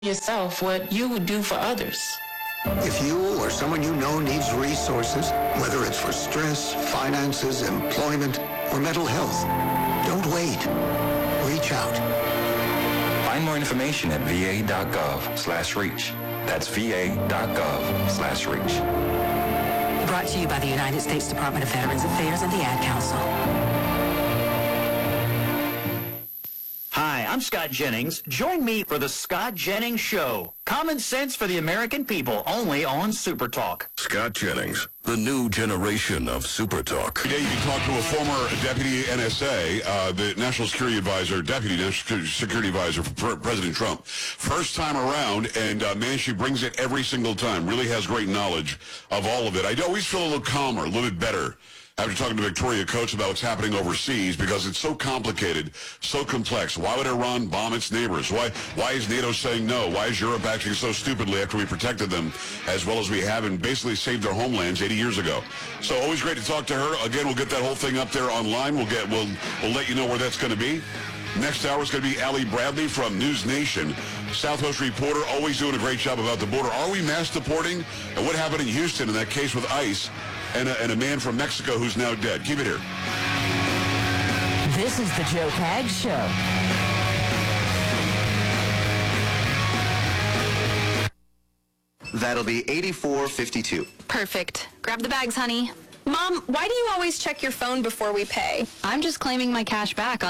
yourself what you would do for others. If you or someone you know needs resources, whether it's for stress, finances, employment, or mental health, don't wait. Reach out. Find more information at va.gov/reach. That's va.gov/reach. Brought to you by the United States Department of Veterans Affairs and the Ad Council. Hi, I'm Scott Jennings. Join me for the Scott Jennings Show. Common sense for the American people, only on Super Talk. Scott Jennings, the new generation of Super Talk. Today you can talk to a former deputy NSA, the National Security Advisor, deputy National Security Advisor for President Trump. First time around, and man, she brings it every single time. Really has great knowledge of all of it. I always feel a little calmer, a little bit better after talking to Victoria Coates about what's happening overseas, because it's so complicated, so complex. Why would Iran bomb its neighbors? Why is NATO saying no? Why is Europe acting so stupidly after we protected them as well as we have and basically saved their homelands 80 years ago? So always great to talk to her. Again, we'll get that whole thing up there online. We'll let you know where that's going to be. Next hour is going to be Allie Bradley from News Nation, Southwest reporter, always doing a great job about the border. Are we mass deporting? And what happened in Houston in that case with ICE and a man from Mexico who's now dead? Keep it here. This is the Joe Pags Show. That'll be $84.52. Perfect. Grab the bags, honey. Mom, why do you always check your phone before we pay? I'm just claiming my cash back on